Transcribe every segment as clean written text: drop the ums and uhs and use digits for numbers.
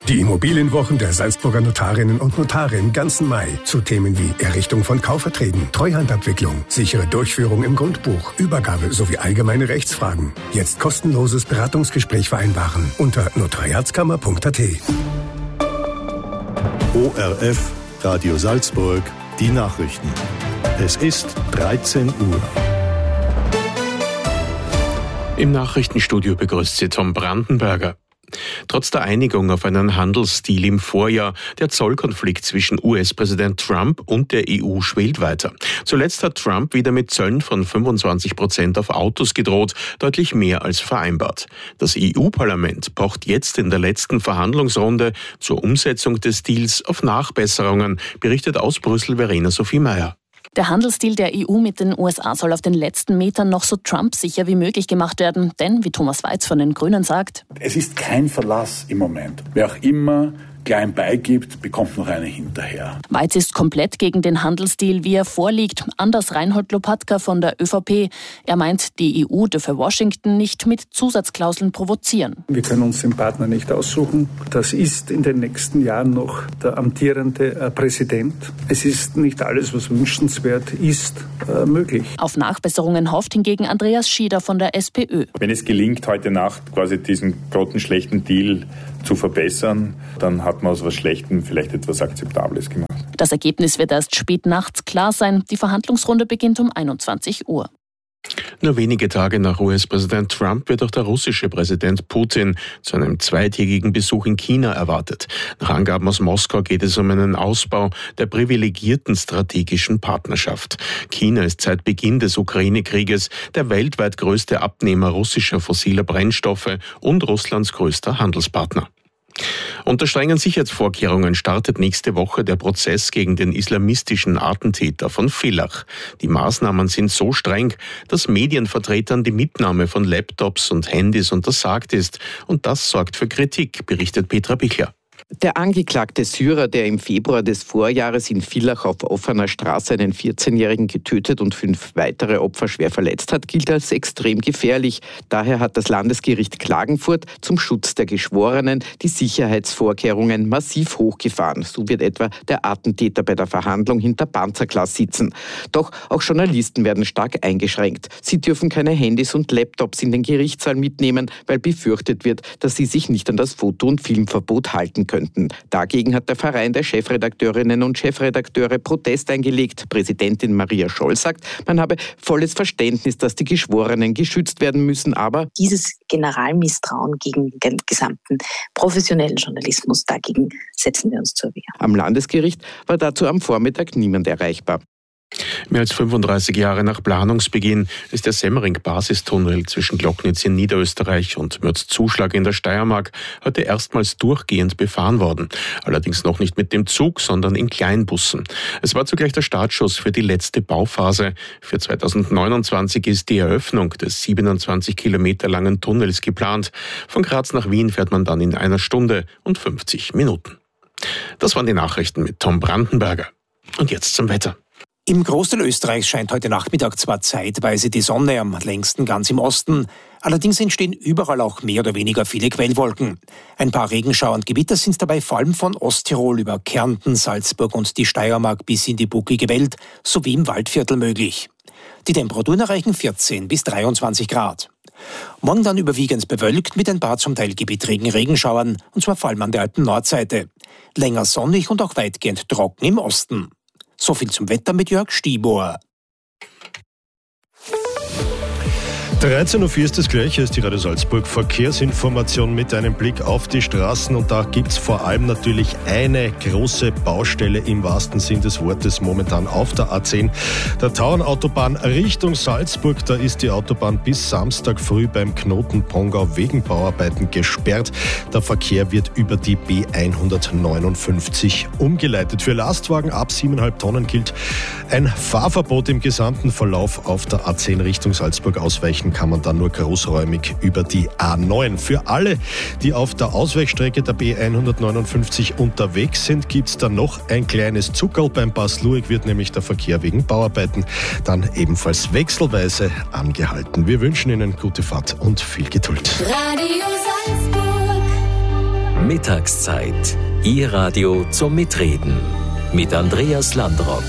Die Immobilienwochen der Salzburger Notarinnen und Notare im ganzen Mai zu Themen wie Errichtung von Kaufverträgen, Treuhandabwicklung, sichere Durchführung im Grundbuch, Übergabe sowie allgemeine Rechtsfragen. Jetzt kostenloses Beratungsgespräch vereinbaren unter notariatskammer.at. ORF Radio Salzburg, die Nachrichten. Es ist 13 Uhr. Im Nachrichtenstudio begrüßt Sie Tom Brandenberger. Trotz der Einigung auf einen Handelsdeal im Vorjahr, der Zollkonflikt zwischen US-Präsident Trump und der EU schwelt weiter. Zuletzt hat Trump wieder mit Zöllen von 25% auf Autos gedroht, deutlich mehr als vereinbart. Das EU-Parlament pocht jetzt in der letzten Verhandlungsrunde zur Umsetzung des Deals auf Nachbesserungen, berichtet aus Brüssel Verena Sophie Meyer. Der Handelsdeal der EU mit den USA soll auf den letzten Metern noch so Trump-sicher wie möglich gemacht werden. Denn, wie Thomas Weiz von den Grünen sagt, es ist kein Verlass im Moment. Wer auch immer klein beigibt, bekommt noch eine hinterher. Weiz ist komplett gegen den Handelsdeal, wie er vorliegt. Anders Reinhold Lopatka von der ÖVP. Er meint, die EU dürfe Washington nicht mit Zusatzklauseln provozieren. Wir können uns den Partner nicht aussuchen. Das ist in den nächsten Jahren noch der amtierende Präsident. Es ist nicht alles, was wünschenswert ist, möglich. Auf Nachbesserungen hofft hingegen Andreas Schieder von der SPÖ. Wenn es gelingt, heute Nacht quasi diesen grottenschlechten Deal zu verbessern, dann hat man aus was Schlechtem vielleicht etwas Akzeptables gemacht. Das Ergebnis wird erst spät nachts klar sein. Die Verhandlungsrunde beginnt um 21 Uhr. Nur wenige Tage nach US-Präsident Trump wird auch der russische Präsident Putin zu einem zweitägigen Besuch in China erwartet. Nach Angaben aus Moskau geht es um einen Ausbau der privilegierten strategischen Partnerschaft. China ist seit Beginn des Ukraine-Krieges der weltweit größte Abnehmer russischer fossiler Brennstoffe und Russlands größter Handelspartner. Unter strengen Sicherheitsvorkehrungen startet nächste Woche der Prozess gegen den islamistischen Attentäter von Villach. Die Maßnahmen sind so streng, dass Medienvertretern die Mitnahme von Laptops und Handys untersagt ist. Und das sorgt für Kritik, berichtet Petra Bichler. Der angeklagte Syrer, der im Februar des Vorjahres in Villach auf offener Straße einen 14-Jährigen getötet und 5 weitere Opfer schwer verletzt hat, gilt als extrem gefährlich. Daher hat das Landesgericht Klagenfurt zum Schutz der Geschworenen die Sicherheitsvorkehrungen massiv hochgefahren. So wird etwa der Attentäter bei der Verhandlung hinter Panzerglas sitzen. Doch auch Journalisten werden stark eingeschränkt. Sie dürfen keine Handys und Laptops in den Gerichtssaal mitnehmen, weil befürchtet wird, dass sie sich nicht an das Foto- und Filmverbot halten können. Dagegen hat der Verein der Chefredakteurinnen und Chefredakteure Protest eingelegt. Präsidentin Maria Scholl sagt, man habe volles Verständnis, dass die Geschworenen geschützt werden müssen, aber dieses Generalmisstrauen gegen den gesamten professionellen Journalismus, dagegen setzen wir uns zur Wehr. Am Landesgericht war dazu am Vormittag niemand erreichbar. Mehr als 35 Jahre nach Planungsbeginn ist der Semmering-Basistunnel zwischen Glocknitz in Niederösterreich und Mürzzuschlag in der Steiermark heute erstmals durchgehend befahren worden. Allerdings noch nicht mit dem Zug, sondern in Kleinbussen. Es war zugleich der Startschuss für die letzte Bauphase. Für 2029 ist die Eröffnung des 27 Kilometer langen Tunnels geplant. Von Graz nach Wien fährt man dann in 1 Stunde und 50 Minuten. Das waren die Nachrichten mit Tom Brandenberger. Und jetzt zum Wetter. Im Großteil Österreichs scheint heute Nachmittag zwar zeitweise die Sonne, am längsten ganz im Osten. Allerdings entstehen überall auch mehr oder weniger viele Quellwolken. Ein paar Regenschauer und Gewitter sind dabei vor allem von Osttirol über Kärnten, Salzburg und die Steiermark bis in die bucklige Welt sowie im Waldviertel möglich. Die Temperaturen erreichen 14 bis 23 Grad. Morgen dann überwiegend bewölkt mit ein paar zum Teil gewittrigen Regenschauern, und zwar vor allem an der Alpen-Nordseite. Länger sonnig und auch weitgehend trocken im Osten. So viel zum Wetter mit Jörg Stiebohr. 13.04 Uhr ist das Gleiche, ist die Radio Salzburg Verkehrsinformation mit einem Blick auf die Straßen, und da gibt's vor allem natürlich eine große Baustelle im wahrsten Sinn des Wortes momentan auf der A10, der Tauernautobahn Richtung Salzburg. Da ist die Autobahn bis Samstag früh beim Knoten Pongau wegen Bauarbeiten gesperrt. Der Verkehr wird über die B159 umgeleitet. Für Lastwagen ab 7,5 Tonnen gilt ein Fahrverbot im gesamten Verlauf auf der A10 Richtung Salzburg. Ausweichen kann man dann nur großräumig über die A9. Für alle, die auf der Ausweichstrecke der B159 unterwegs sind, gibt es dann noch ein kleines Zuckerl. Beim Pass Lueg wird nämlich der Verkehr wegen Bauarbeiten dann ebenfalls wechselweise angehalten. Wir wünschen Ihnen gute Fahrt und viel Geduld. Radio Salzburg. Mittagszeit. Ihr Radio zum Mitreden. Mit Andreas Landrock.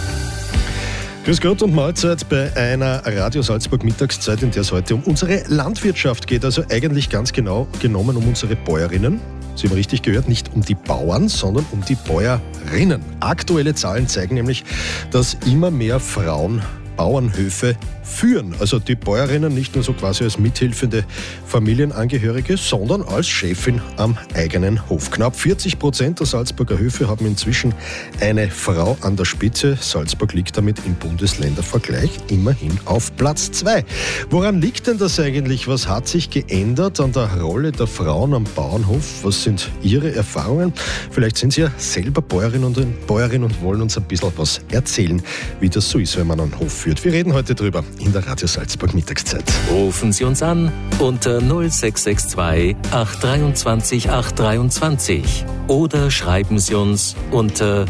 Grüß Gott und Mahlzeit bei einer Radio Salzburg Mittagszeit, in der es heute um unsere Landwirtschaft geht. Also eigentlich ganz genau genommen um unsere Bäuerinnen. Sie haben richtig gehört, nicht um die Bauern, sondern um die Bäuerinnen. Aktuelle Zahlen zeigen nämlich, dass immer mehr Frauen Bauernhöfe führen. Also die Bäuerinnen nicht nur so quasi als mithilfende Familienangehörige, sondern als Chefin am eigenen Hof. Knapp 40% der Salzburger Höfe haben inzwischen eine Frau an der Spitze. Salzburg liegt damit im Bundesländervergleich immerhin auf Platz 2. Woran liegt denn das eigentlich? Was hat sich geändert an der Rolle der Frauen am Bauernhof? Was sind Ihre Erfahrungen? Vielleicht sind Sie ja selber Bäuerin und wollen uns ein bisschen was erzählen, wie das so ist, wenn man einen Hof führt. Wir reden heute drüber in der Radio Salzburg Mittagszeit. Rufen Sie uns an unter 0662 823 823 oder schreiben Sie uns unter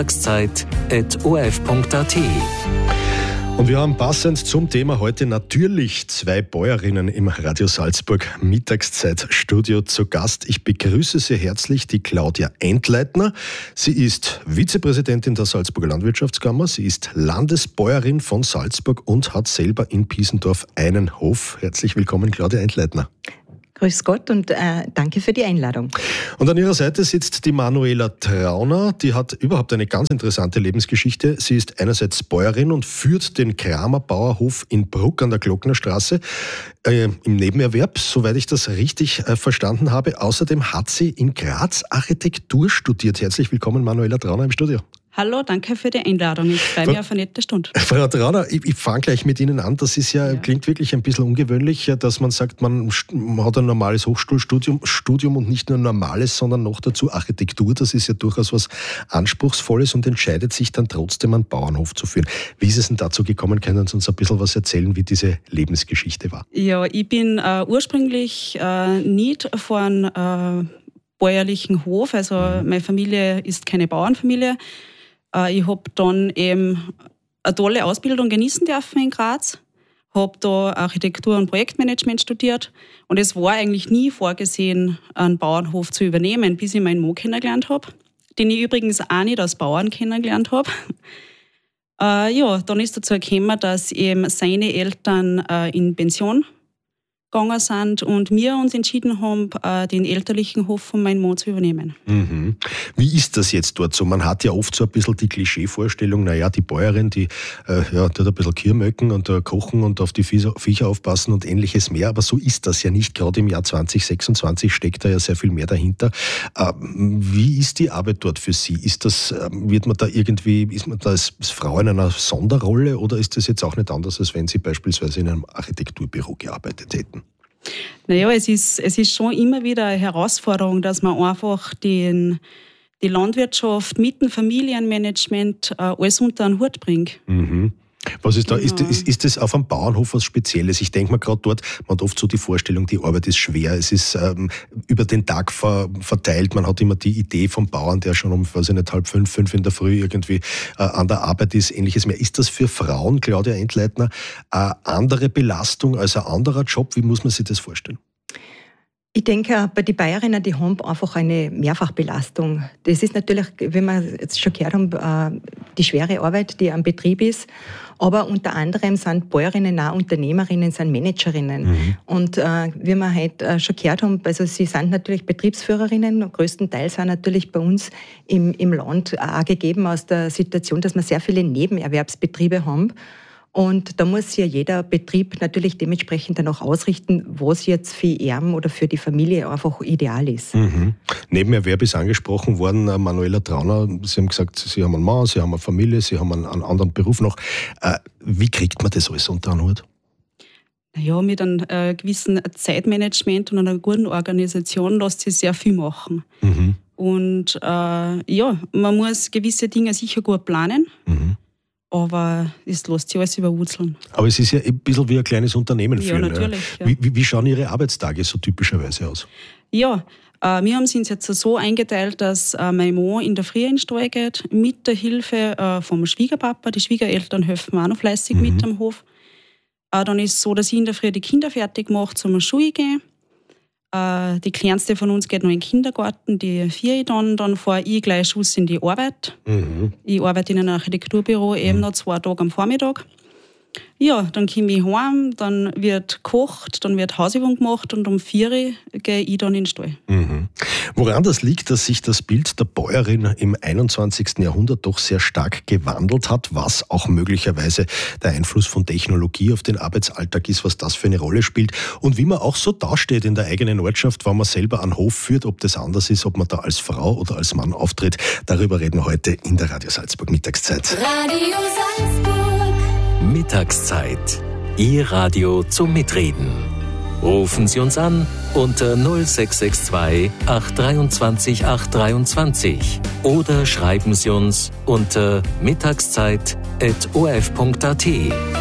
mittagszeit@orf.at. Und wir haben passend zum Thema heute natürlich 2 Bäuerinnen im Radio Salzburg Mittagszeitstudio zu Gast. Ich begrüße sehr herzlich die Claudia Entleitner. Sie ist Vizepräsidentin der Salzburger Landwirtschaftskammer. Sie ist Landesbäuerin von Salzburg und hat selber in Piesendorf einen Hof. Herzlich willkommen, Claudia Entleitner. Grüß Gott und danke für die Einladung. Und an ihrer Seite sitzt die Manuela Trauner. Die hat überhaupt eine ganz interessante Lebensgeschichte. Sie ist einerseits Bäuerin und führt den Kramer Bauerhof in Bruck an der Glocknerstraße im Nebenerwerb, soweit ich das richtig verstanden habe. Außerdem hat sie in Graz Architektur studiert. Herzlich willkommen, Manuela Trauner im Studio. Hallo, danke für die Einladung. Ich freue mich auf eine nette Stunde. Frau Trauner, ich fange gleich mit Ihnen an. Das ist klingt wirklich ein bisschen ungewöhnlich, dass man sagt, man hat ein normales Hochschulstudium und nicht nur ein normales, sondern noch dazu Architektur. Das ist ja durchaus was Anspruchsvolles und entscheidet sich dann trotzdem, einen Bauernhof zu führen. Wie ist es denn dazu gekommen? Können Sie uns ein bisschen was erzählen, wie diese Lebensgeschichte war? Ja, ich bin ursprünglich nicht von bäuerlichen Hof. Also meine Familie ist keine Bauernfamilie. Ich habe dann eben eine tolle Ausbildung genießen dürfen in Graz, habe da Architektur und Projektmanagement studiert und es war eigentlich nie vorgesehen, einen Bauernhof zu übernehmen, bis ich meinen Mann kennengelernt habe, den ich übrigens auch nicht als Bauern kennengelernt habe. Dann ist dazu gekommen, dass eben seine Eltern in Pension gegangen sind und wir uns entschieden haben, den elterlichen Hof von meinem Mann zu übernehmen. Mhm. Wie ist das jetzt dort so? Man hat ja oft so ein bisschen die Klischeevorstellung, die Bäuerin, die tut ein bisschen Kühe und kochen und auf die Viecher aufpassen und ähnliches mehr, aber so ist das ja nicht. Gerade im Jahr 2026 steckt da ja sehr viel mehr dahinter. Wie ist die Arbeit dort für Sie? Ist man da als Frau in einer Sonderrolle oder ist das jetzt auch nicht anders, als wenn Sie beispielsweise in einem Architekturbüro gearbeitet hätten? Naja, es ist schon immer wieder eine Herausforderung, dass man einfach die Landwirtschaft mit dem Familienmanagement alles unter einen Hut bringt. Mhm. Was ist da? Ja. Ist das auf einem Bauernhof was Spezielles? Ich denke mal gerade dort, man hat oft so die Vorstellung, die Arbeit ist schwer, es ist über den Tag verteilt, man hat immer die Idee vom Bauern, der schon um, 4:30, 5 in der Früh irgendwie an der Arbeit ist, ähnliches mehr. Ist das für Frauen, Claudia Entleitner, eine andere Belastung als ein anderer Job? Wie muss man sich das vorstellen? Ich denke, bei den Bäuerinnen, die haben einfach eine Mehrfachbelastung. Das ist natürlich, wie wir jetzt schon gehört haben, die schwere Arbeit, die am Betrieb ist. Aber unter anderem sind Bäuerinnen auch Unternehmerinnen, sind Managerinnen. Mhm. Und wie wir heute schon gehört haben, also sie sind natürlich Betriebsführerinnen. Größtenteils sind natürlich bei uns im Land auch gegeben aus der Situation, dass wir sehr viele Nebenerwerbsbetriebe haben. Und da muss ja jeder Betrieb natürlich dementsprechend dann auch ausrichten, was jetzt für ihn oder für die Familie einfach ideal ist. Mhm. Nebenerwerb ist angesprochen worden, Manuela Trauner. Sie haben gesagt, Sie haben einen Mann, Sie haben eine Familie, Sie haben einen anderen Beruf noch. Wie kriegt man das alles unter den Hut? Naja, mit einem gewissen Zeitmanagement und einer guten Organisation lässt sich sehr viel machen. Mhm. Und man muss gewisse Dinge sicher gut planen. Mhm. Aber es lässt sich alles überwurzeln. Aber es ist ja ein bisschen wie ein kleines Unternehmen führen. Ja, natürlich. Ja. Wie schauen Ihre Arbeitstage so typischerweise aus? Ja, wir haben es uns jetzt so eingeteilt, dass mein Mann in der Früh in den Stall geht, mit der Hilfe vom Schwiegerpapa. Die Schwiegereltern helfen auch noch fleißig mit am Hof. Dann ist es so, dass ich in der Früh die Kinder fertig mache, zum Schule gehen. Die kleinste von uns geht noch in den Kindergarten, die 4 dann fahre ich gleich Schuss in die Arbeit. Ich arbeite in einem Architekturbüro, eben noch 2 Tage am Vormittag. Ja, dann komme ich heim, dann wird gekocht, dann wird Hausübung gemacht und um 4 Uhr gehe ich dann in den Stall. Woran das liegt, dass sich das Bild der Bäuerin im 21. Jahrhundert doch sehr stark gewandelt hat, was auch möglicherweise der Einfluss von Technologie auf den Arbeitsalltag ist, was das für eine Rolle spielt und wie man auch so dasteht in der eigenen Ortschaft, wenn man selber einen Hof führt, ob das anders ist, ob man da als Frau oder als Mann auftritt. Darüber reden wir heute in der Radio Salzburg Mittagszeit. Radio Salzburg Mittagszeit. Ihr Radio zum Mitreden. Rufen Sie uns an unter 0662 823 823 oder schreiben Sie uns unter mittagszeit@orf.at.